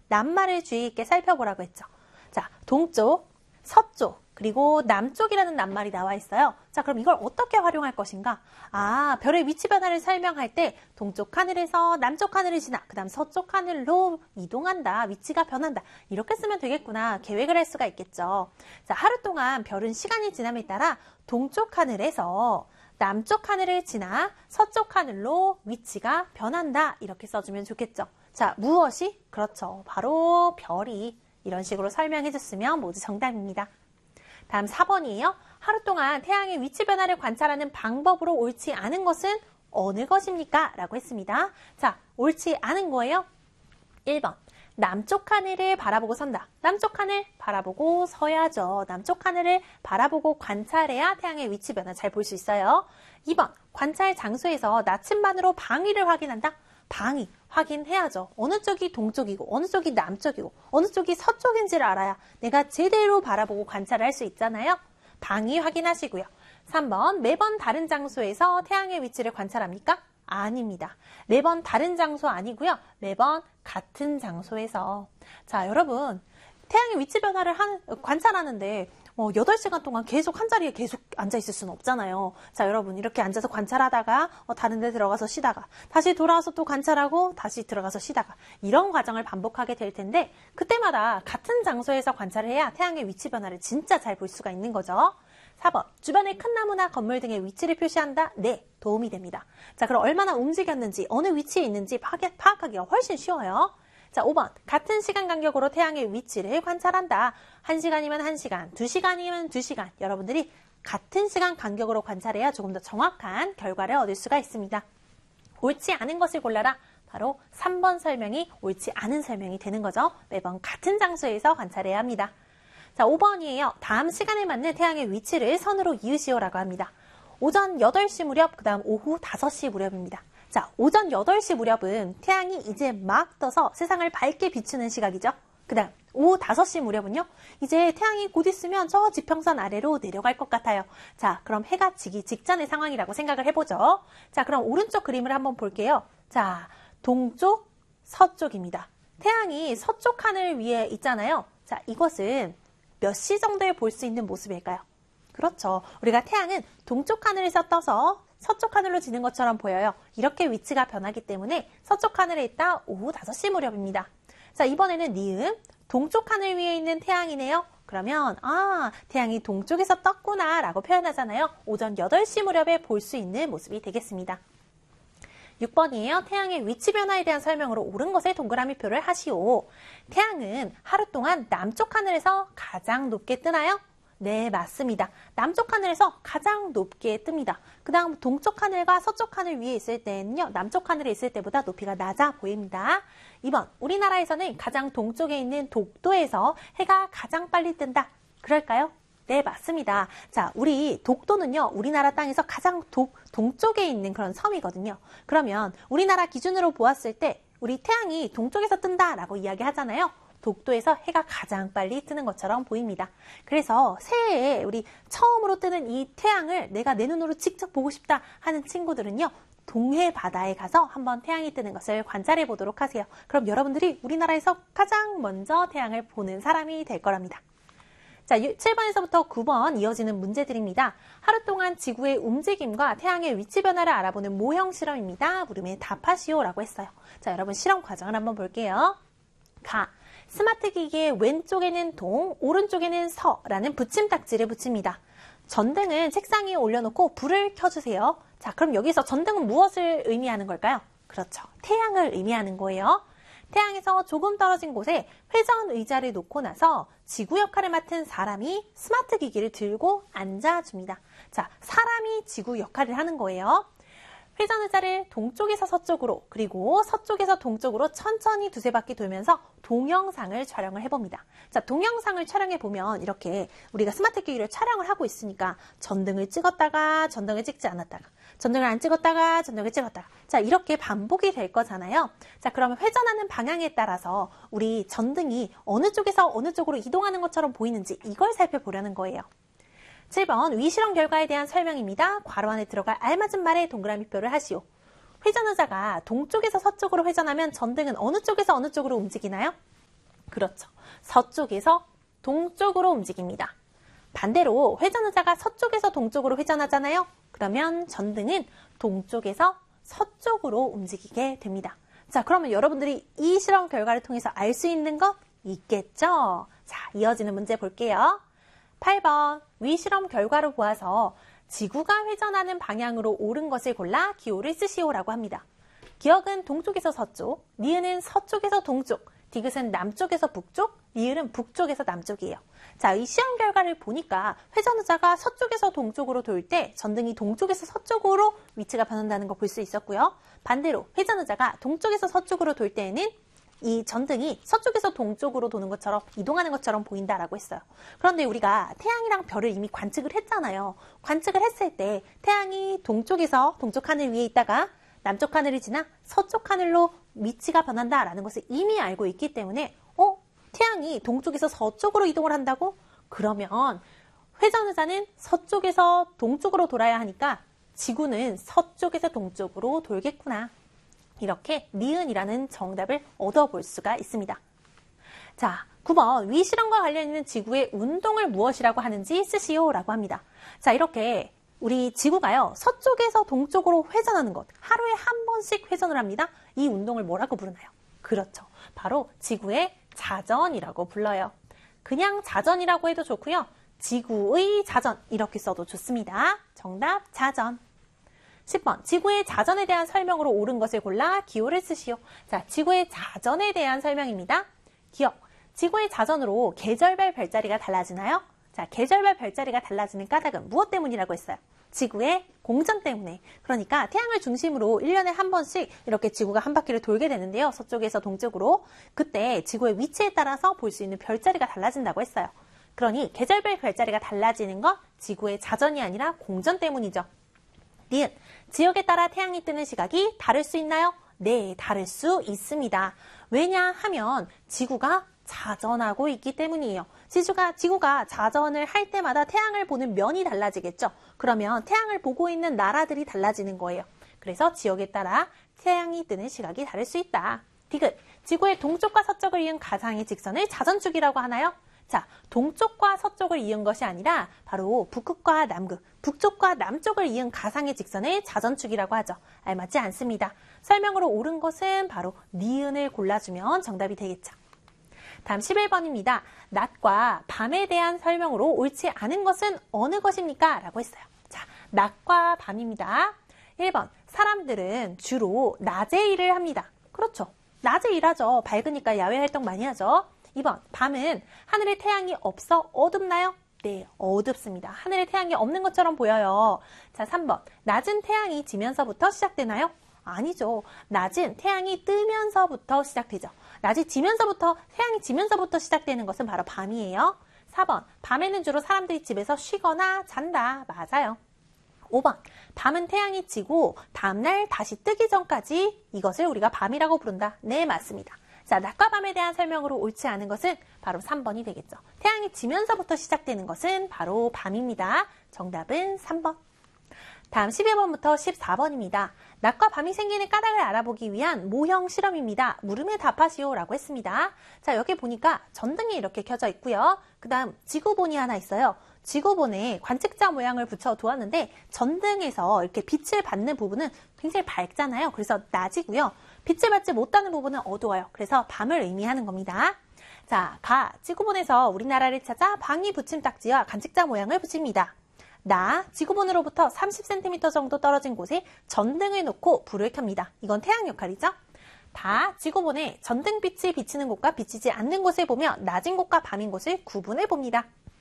낱말을 주의 있게 살펴보라고 했죠. 자, 동쪽, 서쪽, 그리고 남쪽이라는 낱말이 나와 있어요. 자, 그럼 이걸 어떻게 활용할 것인가? 아, 별의 위치 변화를 설명할 때 동쪽 하늘에서 남쪽 하늘을 지나 그 다음 서쪽 하늘로 이동한다. 위치가 변한다. 이렇게 쓰면 되겠구나. 계획을 할 수가 있겠죠. 자, 하루 동안 별은 시간이 지남에 따라 동쪽 하늘에서 남쪽 하늘을 지나 서쪽 하늘로 위치가 변한다. 이렇게 써주면 좋겠죠. 자, 무엇이? 그렇죠. 바로 별이. 이런 식으로 설명해 줬으면 모두 정답입니다. 다음 4번이에요. 하루 동안 태양의 위치 변화를 관찰하는 방법으로 옳지 않은 것은 어느 것입니까? 라고 했습니다. 자, 옳지 않은 거예요. 1번. 남쪽 하늘을 바라보고 선다. 남쪽 하늘 바라보고 서야죠. 남쪽 하늘을 바라보고 관찰해야 태양의 위치 변화 잘 볼 수 있어요. 2번. 관찰 장소에서 나침반으로 방위를 확인한다. 방위 확인해야죠. 어느 쪽이 동쪽이고 어느 쪽이 남쪽이고 어느 쪽이 서쪽인지를 알아야 내가 제대로 바라보고 관찰을 할 수 있잖아요. 방위 확인하시고요. 3번. 매번 다른 장소에서 태양의 위치를 관찰합니까? 아닙니다. 매번 다른 장소 아니고요. 매번 같은 장소에서. 자, 여러분 태양의 위치 변화를 관찰하는데 8시간 동안 계속 한 자리에 계속 앉아 있을 수는 없잖아요. 자, 여러분 이렇게 앉아서 관찰하다가 다른 데 들어가서 쉬다가 다시 돌아와서 또 관찰하고 다시 들어가서 쉬다가 이런 과정을 반복하게 될 텐데 그때마다 같은 장소에서 관찰을 해야 태양의 위치 변화를 진짜 잘 볼 수가 있는 거죠. 4번. 주변의 큰 나무나 건물 등의 위치를 표시한다? 네, 도움이 됩니다. 자, 그럼 얼마나 움직였는지 어느 위치에 있는지 파악하기가 훨씬 쉬워요. 자, 5번. 같은 시간 간격으로 태양의 위치를 관찰한다. 1시간이면 1시간, 2시간이면 2시간. 여러분들이 같은 시간 간격으로 관찰해야 조금 더 정확한 결과를 얻을 수가 있습니다. 옳지 않은 것을 골라라. 바로 3번 설명이 옳지 않은 설명이 되는 거죠. 매번 같은 장소에서 관찰해야 합니다. 자, 5번이에요. 다음 시간에 맞는 태양의 위치를 선으로 이으시오라고 합니다. 오전 8시 무렵, 그 다음 오후 5시 무렵입니다. 자, 오전 8시 무렵은 태양이 이제 막 떠서 세상을 밝게 비추는 시각이죠. 그 다음 오후 5시 무렵은요. 이제 태양이 곧 있으면 저 지평선 아래로 내려갈 것 같아요. 자, 그럼 해가 지기 직전의 상황이라고 생각을 해보죠. 자, 그럼 오른쪽 그림을 한번 볼게요. 자, 동쪽, 서쪽입니다. 태양이 서쪽 하늘 위에 있잖아요. 자, 이것은 몇 시 정도에 볼 수 있는 모습일까요? 그렇죠. 우리가 태양은 동쪽 하늘에서 떠서 서쪽 하늘로 지는 것처럼 보여요. 이렇게 위치가 변하기 때문에 서쪽 하늘에 있다 오후 5시 무렵입니다. 자, 이번에는 니은 동쪽 하늘 위에 있는 태양이네요. 그러면 태양이 동쪽에서 떴구나 라고 표현하잖아요. 오전 8시 무렵에 볼 수 있는 모습이 되겠습니다. 6번이에요. 태양의 위치 변화에 대한 설명으로 옳은 것에 동그라미 표를 하시오. 태양은 하루 동안 남쪽 하늘에서 가장 높게 뜨나요? 네, 맞습니다. 남쪽 하늘에서 가장 높게 뜹니다. 그 다음 동쪽 하늘과 서쪽 하늘 위에 있을 때는요. 남쪽 하늘에 있을 때보다 높이가 낮아 보입니다. 2번, 우리나라에서는 가장 동쪽에 있는 독도에서 해가 가장 빨리 뜬다. 그럴까요? 네, 맞습니다. 자, 우리 독도는요, 우리나라 땅에서 가장 동쪽에 있는 그런 섬이거든요. 그러면 우리나라 기준으로 보았을 때 우리 태양이 동쪽에서 뜬다라고 이야기하잖아요. 독도에서 해가 가장 빨리 뜨는 것처럼 보입니다. 그래서 새해에 우리 처음으로 뜨는 이 태양을 내가 내 눈으로 직접 보고 싶다 하는 친구들은요. 동해 바다에 가서 한번 태양이 뜨는 것을 관찰해 보도록 하세요. 그럼 여러분들이 우리나라에서 가장 먼저 태양을 보는 사람이 될 거랍니다. 자, 7번에서부터 9번 이어지는 문제들입니다. 하루 동안 지구의 움직임과 태양의 위치 변화를 알아보는 모형 실험입니다. 물음에 답하시오라고 했어요. 자, 여러분 실험 과정을 한번 볼게요. 스마트 기기의 왼쪽에는 동, 오른쪽에는 서라는 붙임딱지를 붙입니다. 전등은 책상 위에 올려놓고 불을 켜주세요. 자, 그럼 여기서 전등은 무엇을 의미하는 걸까요? 그렇죠. 태양을 의미하는 거예요. 태양에서 조금 떨어진 곳에 회전 의자를 놓고 나서 지구 역할을 맡은 사람이 스마트 기기를 들고 앉아줍니다. 자, 사람이 지구 역할을 하는 거예요. 회전 의자를 동쪽에서 서쪽으로 그리고 서쪽에서 동쪽으로 천천히 두세 바퀴 돌면서 동영상을 촬영을 해봅니다. 자, 동영상을 촬영해 보면 이렇게 우리가 스마트 기기를 촬영을 하고 있으니까 전등을 찍었다가 전등을 찍지 않았다가 전등을 안 찍었다가 전등을 찍었다가 자, 이렇게 반복이 될 거잖아요. 자, 그러면 회전하는 방향에 따라서 우리 전등이 어느 쪽에서 어느 쪽으로 이동하는 것처럼 보이는지 이걸 살펴보려는 거예요. 7번 위 실험 결과에 대한 설명입니다. 괄호 안에 들어갈 알맞은 말에 동그라미표를 하시오. 회전 의자가 동쪽에서 서쪽으로 회전하면 전등은 어느 쪽에서 어느 쪽으로 움직이나요? 그렇죠. 서쪽에서 동쪽으로 움직입니다. 반대로 회전의자가 서쪽에서 동쪽으로 회전하잖아요. 그러면 전등은 동쪽에서 서쪽으로 움직이게 됩니다. 자, 그러면 여러분들이 이 실험 결과를 통해서 알 수 있는 것 있겠죠? 자, 이어지는 문제 볼게요. 8번, 위 실험 결과로 보아서 지구가 회전하는 방향으로 옳은 것을 골라 기호를 쓰시오라고 합니다. 기역은 동쪽에서 서쪽, 니은은 서쪽에서 동쪽, 디귿은 남쪽에서 북쪽, 리을은 북쪽에서 남쪽이에요. 자, 이 시험 결과를 보니까 회전의자가 서쪽에서 동쪽으로 돌 때 전등이 동쪽에서 서쪽으로 위치가 변한다는 거 볼 수 있었고요. 반대로 회전의자가 동쪽에서 서쪽으로 돌 때에는 이 전등이 서쪽에서 동쪽으로 도는 것처럼 이동하는 것처럼 보인다라고 했어요. 그런데 우리가 태양이랑 별을 이미 관측을 했잖아요. 관측을 했을 때 태양이 동쪽에서 동쪽 하늘 위에 있다가 남쪽 하늘을 지나 서쪽 하늘로 위치가 변한다라는 것을 이미 알고 있기 때문에 태양이 동쪽에서 서쪽으로 이동을 한다고? 그러면 회전의자는 서쪽에서 동쪽으로 돌아야 하니까 지구는 서쪽에서 동쪽으로 돌겠구나. 이렇게 니은이라는 정답을 얻어볼 수가 있습니다. 자, 9번 위 실험과 관련 있는 지구의 운동을 무엇이라고 하는지 쓰시오라고 합니다. 자, 이렇게 우리 지구가요, 서쪽에서 동쪽으로 회전하는 것, 하루에 한 번씩 회전을 합니다. 이 운동을 뭐라고 부르나요? 그렇죠. 바로 지구의 자전이라고 불러요. 그냥 자전이라고 해도 좋고요. 지구의 자전 이렇게 써도 좋습니다. 정답 자전. 10번 지구의 자전에 대한 설명으로 옳은 것을 골라 기호를 쓰시오. 자, 지구의 자전에 대한 설명입니다. 기억, 지구의 자전으로 계절별 별자리가 달라지나요? 자, 계절별 별자리가 달라지는 까닭은 무엇 때문이라고 했어요? 지구의 공전 때문에. 그러니까 태양을 중심으로 1년에 한 번씩 이렇게 지구가 한 바퀴를 돌게 되는데요. 서쪽에서 동쪽으로. 그때 지구의 위치에 따라서 볼 수 있는 별자리가 달라진다고 했어요. 그러니 계절별 별자리가 달라지는 건 지구의 자전이 아니라 공전 때문이죠. 니은, 지역에 따라 태양이 뜨는 시각이 다를 수 있나요? 네, 다를 수 있습니다. 왜냐하면 지구가 자전하고 있기 때문이에요. 지구가 자전을 할 때마다 태양을 보는 면이 달라지겠죠. 그러면 태양을 보고 있는 나라들이 달라지는 거예요. 그래서 지역에 따라 태양이 뜨는 시각이 다를 수 있다. 디귿, 지구의 동쪽과 서쪽을 이은 가상의 직선을 자전축이라고 하나요? 자, 동쪽과 서쪽을 이은 것이 아니라 바로 북극과 남극, 북쪽과 남쪽을 이은 가상의 직선을 자전축이라고 하죠. 알맞지 않습니다. 설명으로 옳은 것은 바로 니은을 골라주면 정답이 되겠죠. 다음 11번입니다. 낮과 밤에 대한 설명으로 옳지 않은 것은 어느 것입니까? 라고 했어요. 자, 낮과 밤입니다. 1번, 사람들은 주로 낮에 일을 합니다. 그렇죠. 낮에 일하죠. 밝으니까 야외 활동 많이 하죠. 2번, 밤은 하늘에 태양이 없어 어둡나요? 네, 어둡습니다. 하늘에 태양이 없는 것처럼 보여요. 자, 3번, 낮은 태양이 지면서부터 시작되나요? 아니죠. 낮은 태양이 뜨면서부터 시작되죠. 낮이 지면서부터, 태양이 지면서부터 시작되는 것은 바로 밤이에요. 4번, 밤에는 주로 사람들이 집에서 쉬거나 잔다. 맞아요. 5번, 밤은 태양이 지고 다음날 다시 뜨기 전까지 이것을 우리가 밤이라고 부른다. 네, 맞습니다. 자, 낮과 밤에 대한 설명으로 옳지 않은 것은 바로 3번이 되겠죠. 태양이 지면서부터 시작되는 것은 바로 밤입니다. 정답은 3번. 다음 12번부터 14번입니다. 낮과 밤이 생기는 까닭을 알아보기 위한 모형 실험입니다. 물음에 답하시오라고 했습니다. 자, 여기 보니까 전등이 이렇게 켜져 있고요. 그 다음 지구본이 하나 있어요. 지구본에 관측자 모양을 붙여 두었는데 전등에서 이렇게 빛을 받는 부분은 굉장히 밝잖아요. 그래서 낮이고요. 빛을 받지 못하는 부분은 어두워요. 그래서 밤을 의미하는 겁니다. 자, 지구본에서 우리나라를 찾아 방위 붙임딱지와 관측자 모양을 붙입니다. 지구본으로부터 30cm 정도 떨어진 곳에 전등을 놓고 불을 켭니다. 이건 태양 역할이죠. 지구본에 전등빛이 비치는 곳과 비치지 않는 곳을 보며 낮인 곳과 밤인 곳을 구분해 봅니다.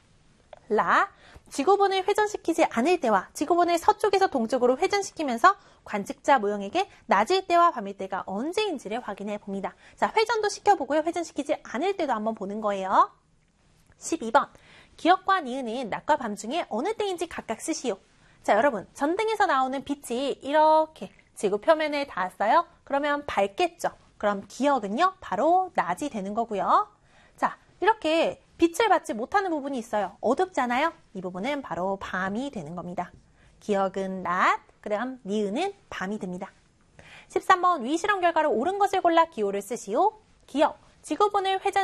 지구본을 회전시키지 않을 때와 지구본을 서쪽에서 동쪽으로 회전시키면서 관측자 모형에게 낮일 때와 밤일 때가 언제인지를 확인해 봅니다. 자, 회전도 시켜보고요. 회전시키지 않을 때도 한번 보는 거예요. 12번. 기역과 니은은 낮과 밤 중에 어느 때인지 각각 쓰시오. 자, 여러분, 전등에서 나오는 빛이 이렇게 지구 표면에 닿았어요. 그러면 밝겠죠. 그럼 기역은요, 바로 낮이 되는 거고요. 자, 이렇게 빛을 받지 못하는 부분이 있어요. 어둡잖아요. 이 부분은 바로 밤이 되는 겁니다. 기역은 낮, 그다음 니은은 밤이 됩니다. 13번 위 실험 결과로 옳은 것을 골라 기호를 쓰시오. 기역, 지구본을 회전